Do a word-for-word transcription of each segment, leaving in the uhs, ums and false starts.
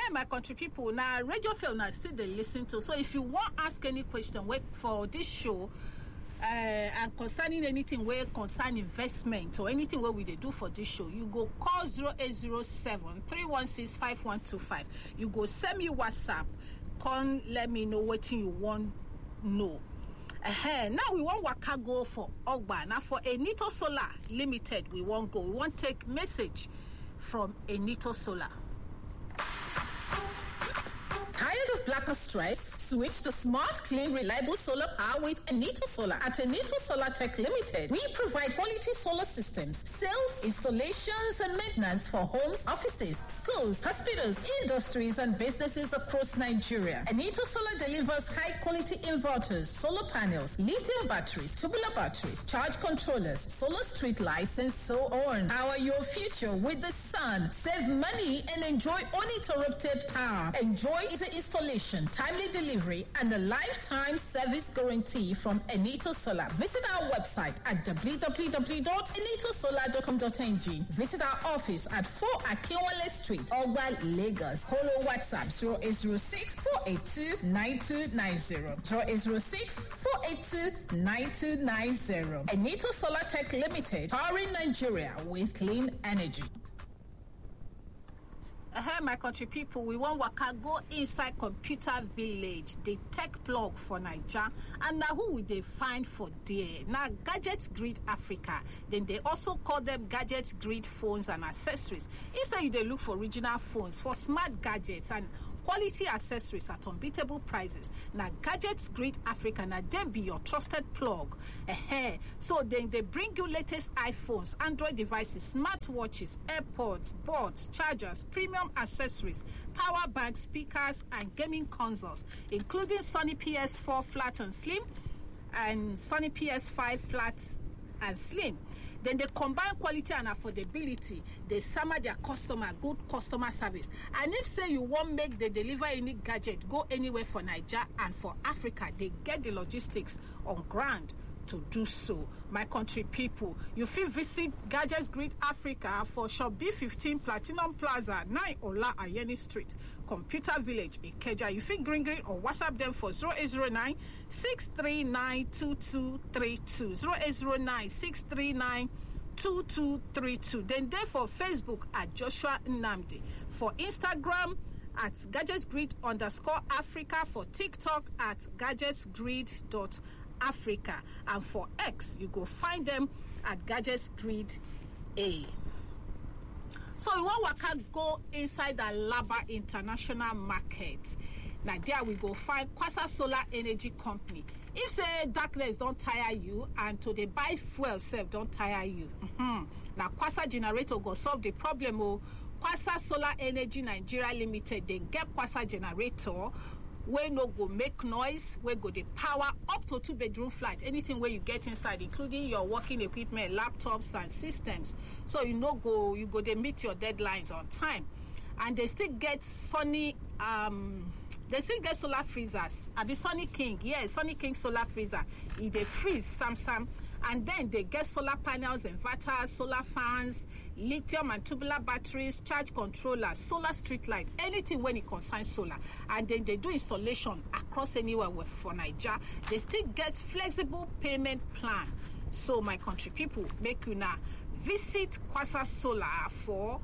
hey, my country people, now Radio Fail now still they listen to. So if you want ask any question wait for this show, uh, and concerning anything where concern investment or anything where we they do for this show, you go call zero eight zero seven, three one six, five one two five. You go send me WhatsApp, come let me know what you want know. Uh-huh. Now we want Waka go for Ogba. Now for Enito Solar Limited, we won't go. We want take message from Enito Solar. Tired of black or stress? Switch to smart, clean, reliable solar power with Enito Solar. At Enito Solar Tech Limited, we provide quality solar systems, sales, installations, and maintenance for homes, offices, schools, hospitals, industries, and businesses across Nigeria. Enito Solar delivers high-quality inverters, solar panels, lithium batteries, tubular batteries, charge controllers, solar street lights, and so on. Power your future with the sun. Save money and enjoy uninterrupted power. Enjoy is installation, timely delivery, and a lifetime service guarantee from Enito Solar. Visit our website at w w w dot enito solar dot com dot n g. Visit our office at four Akinwale Street, Ogba, Lagos. Call or WhatsApp zero eight zero six, four eight two, nine two nine zero. zero eight zero six, four eight two, nine two nine zero. Enito Solar Tech Limited, powering Nigeria with clean energy. Uh-huh, my country people, we want Waka go inside Computer Village, the tech plug for Nigeria, and now who will they find for there? Now, Gadget Grid Africa, then they also call them Gadget Grid Phones and Accessories. If so, they look for original phones, for smart gadgets, and quality accessories at unbeatable prices. Now, Gadgets Grid Africa, now they be your trusted plug. Uh-huh. So then they bring you latest iPhones, Android devices, smartwatches, AirPods, boards, chargers, premium accessories, power banks, speakers, and gaming consoles, including Sony P S four flat and slim and Sony P S five flat and slim. Then they combine quality and affordability. They summer their customer, good customer service. And if say you won't make the deliver any gadget, go anywhere for Nigeria and for Africa, they get the logistics on ground to do so. My country people, you feel visit Gadgets Grid Africa for shop B fifteen Platinum Plaza, nine Ola Ayeni Street, Computer Village, Ikeja. You feel green green or WhatsApp them for zero eight zero nine, six three nine, two two three two. zero eight zero nine, six three nine, two two three two. Then there for Facebook at Joshua Nnamdi. For Instagram at Gadgets Grid underscore Africa. For TikTok at Gadgets Grid dot Africa, and for X you go find them at Gadgets Grid A. So we want Waka go inside the Laba International Market. Now there we go find Kwasa Solar Energy Company. If say darkness don't tire you and to the buy fuel self don't tire you, mm-hmm. Now Kwasa generator go solve the problem. Oh, Kwasa Solar Energy Nigeria Limited then get Kwasa generator. We no go make noise, we go the power up to two bedroom flat, anything where you get inside, including your working equipment, laptops and systems. So you no go, you go they meet your deadlines on time. And they still get Sony, um, they still get solar freezers. At the Sony King, yes, Sony King solar freezer. If they freeze Samsung, and then they get solar panels, inverters, solar fans, lithium and tubular batteries, charge controllers, solar street light, anything when it concerns solar. And then they do installation across anywhere for Nigeria. They still get flexible payment plan. So my country people, make you now visit Kwasa Solar for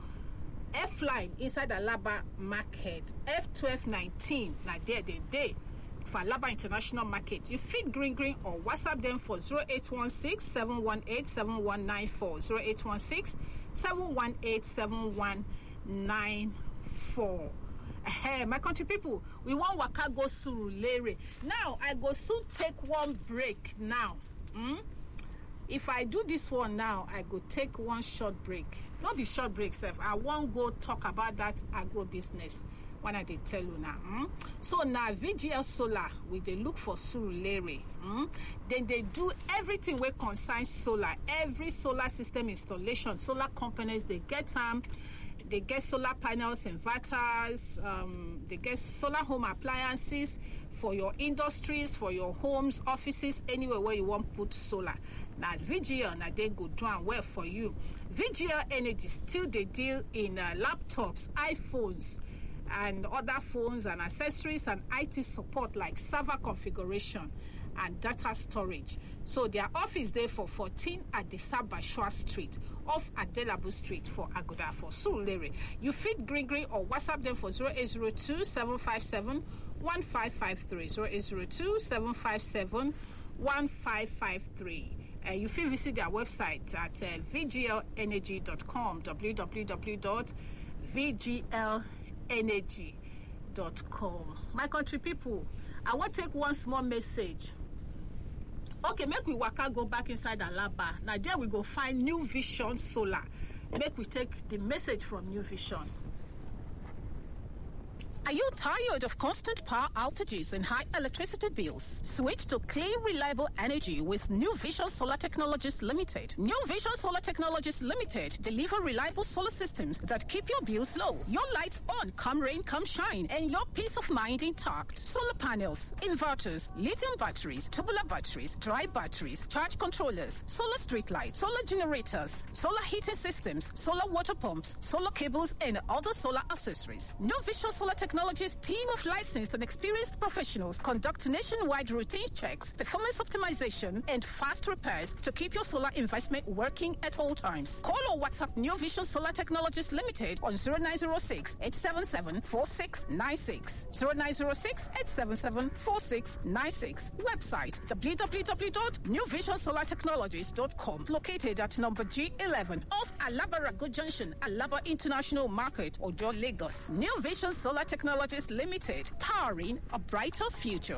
F line inside the Laba Market, F twelve nineteen. Now there they day. For Laba International Market, you feed green green or WhatsApp them for zero eight one six, seven one eight, seven one nine four, zero eight one six, seven one eight, seven one nine four. Hey, my country people, we want Waka go Surulere. Now I go soon take one break now. Hmm? If I do this one now, I go take one short break. Not be short break, sef. I won't go talk about that agro business. When I did tell you now. Mm? So now V G L Solar, we they look for Surulere. Mm? Then they do everything where concerns solar. Every solar system installation, solar components, they get them. Um, they get solar panels, inverters, um, they get solar home appliances for your industries, for your homes, offices, anywhere where you want to put solar. Now V G L, now they go down well for you. V G L Energy still they deal in uh, laptops, iPhones, and other phones and accessories and I T support like server configuration and data storage. So their office there for fourteen Adisa Bashwa Street off Adelabu Street for Agoda for Surulere. You feed Green Green or WhatsApp them for zero eight zero two, seven five seven, one five five three, zero eight zero two, seven five seven, one five five three. Uh, you can visit their website at uh, v g l energy dot com, w w w dot v g l energy dot com. My country people, I want to take one small message. Okay, make we waka go back inside Alaba. Now there we go find New Vision Solar. Make we take the message from New Vision. Are you tired of constant power outages and high electricity bills? Switch to clean, reliable energy with New Vision Solar Technologies Limited. New Vision Solar Technologies Limited deliver reliable solar systems that keep your bills low, your lights on, come rain, come shine, and your peace of mind intact. Solar panels, inverters, lithium batteries, tubular batteries, dry batteries, charge controllers, solar street lights, solar generators, solar heating systems, solar water pumps, solar cables, and other solar accessories. New Vision Solar Technologies Technology's team of licensed and experienced professionals conduct nationwide routine checks, performance optimization, and fast repairs to keep your solar investment working at all times. Call or WhatsApp New Vision Solar Technologies Limited on zero nine zero six, eight seven seven, four six nine six, zero nine zero six, eight seven seven, four six nine six. Website w w w dot new vision solar technologies dot com. Located at number G eleven off Alaba Rago Junction, Alaba International Market, Ojo, Lagos. New Vision Solar Technologies Technologies Limited, powering a brighter future.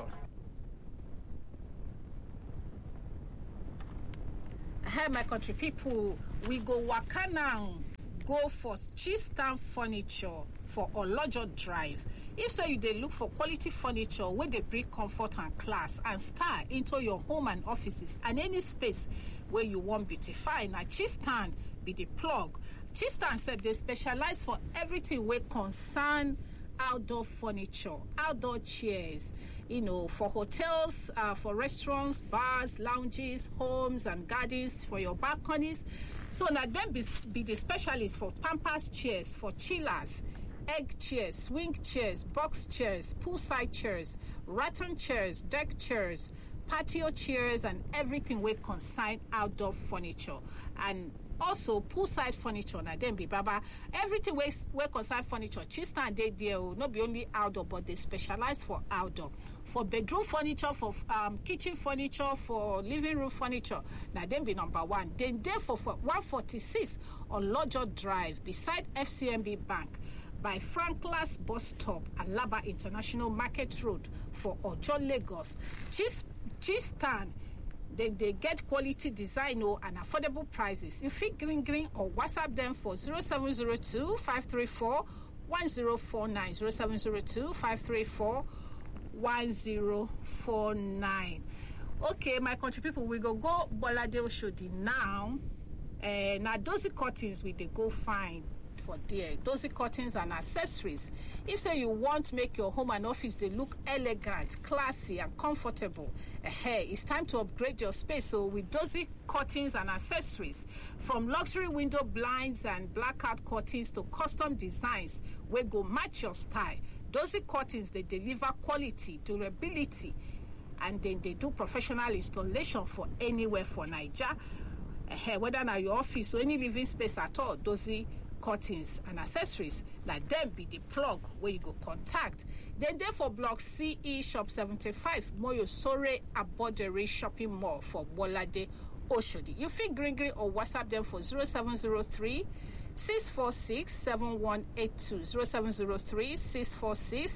Hey, my country people, we go waka now, go for Chistan Furniture for Olojo Drive. If so, you dey look for quality furniture where they bring comfort and class and style into your home and offices and any space where you want beautify. Now, Chistan be the plug. Chistan said they specialize for everything where concern outdoor furniture, outdoor chairs, you know, for hotels, uh, for restaurants, bars, lounges, homes and gardens, for your balconies. So now them be, be the specialists for pampas chairs, for chillers, egg chairs, swing chairs, box chairs, poolside chairs, rattan chairs, deck chairs, patio chairs, and everything we consign outdoor furniture. And also poolside furniture na dem be baba everything wey wey concern furniture Chistan dey there o, no be only outdoor but they specialize for outdoor, for bedroom furniture, for um, kitchen furniture, for living room furniture. Na dem be number one. Then dey for, for one forty-six on Olojo Drive beside F C M B Bank by Franklas Bus Stop, Alaba International Market Road for Ojo, Lagos. Chis Chistan. Then they get quality design oh, and affordable prices. You fit green green or WhatsApp them for zero seven zero two, five three four, one zero four nine, zero seven zero two, five three four, one zero four nine. Okay, my country people, we go go Bolade Oshodi now. Uh, now those curtains we they go find for there. Those curtains and accessories. If so you want to make your home and office they look elegant, classy and comfortable, uh, hey, it's time to upgrade your space. So with those curtains and accessories, from luxury window blinds and blackout curtains to custom designs we go match your style. Those curtains they deliver quality, durability, and then they do professional installation for anywhere for Nigeria. Uh, hey, whether now your office or any living space at all, those curtains and accessories, like them be the plug where you go contact. Then there for block C E shop seventy-five Moyo Sore Abodere shopping mall for Bolade Oshodi. You fit green green or WhatsApp them for zero seven zero three, six four six, seven one eight two, zero seven zero three, six four six,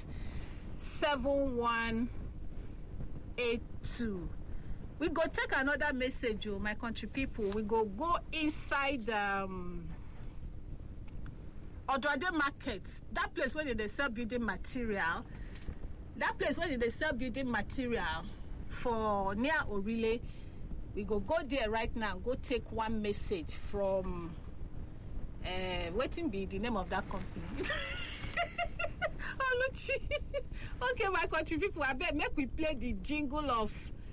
seven one eight two. We go take another message, oh, my country people. We go go inside um Odoade Market, that place where they sell building material, that place where they sell building material for near Orile. We go go there right now, go take one message from, uh, waiting be the name of that company. Oh, Luchi. Okay, my country people, I bet make we play the jingle of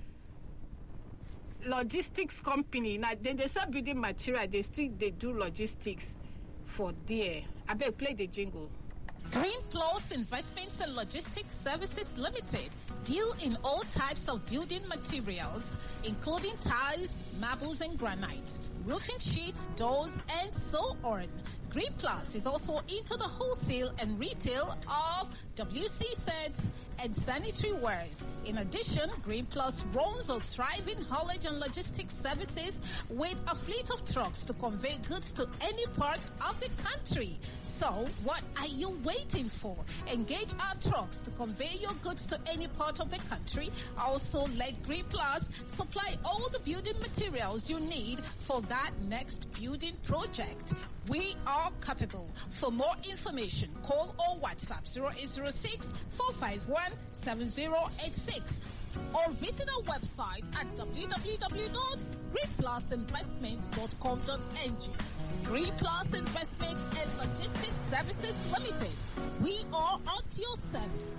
logistics company. Now, then they sell building material, they still they do logistics for there. I better play the jingle. Green Plus Investments and Logistics Services Limited deal in all types of building materials, including tiles, marbles, and granites, roofing sheets, doors, and so on. Green Plus is also into the wholesale and retail of W C sets and sanitary wares. In addition, Green Plus runs a thriving haulage and logistics services with a fleet of trucks to convey goods to any part of the country. So, what are you waiting for? Engage our trucks to convey your goods to any part of the country. Also, let Green Plus supply all the building materials you need for that next building project. We are capable. For more information, call or WhatsApp zero eight zero six, four five one, seven zero eight six or visit our website at w w w dot green plus investment dot com dot n g. Green Plus Investment and Logistics Services Limited. We are at your service.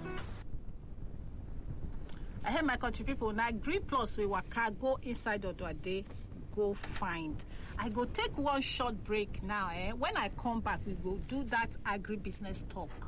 I hear my country people, now Green Plus we waka go inside Odoade, go find. I go take one short break now. Eh? When I come back, we will do that agribusiness talk.